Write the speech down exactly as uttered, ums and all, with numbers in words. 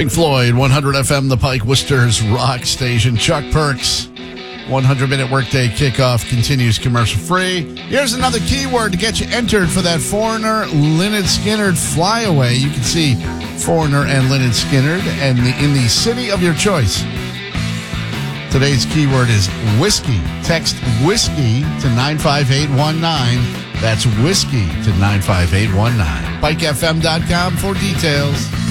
Pink Floyd, one hundred F M, the Pike Worcester's rock station. Chuck Perks, one hundred minute workday kickoff continues commercial free. Here's another keyword to get you entered for that Foreigner Lynyrd Skynyrd flyaway. You can see Foreigner and Lynyrd Skynyrd and the, in the city of your choice. Today's keyword is whiskey. Text whiskey to nine five eight one nine. That's whiskey to nine five eight one nine. Pike F M dot com for details.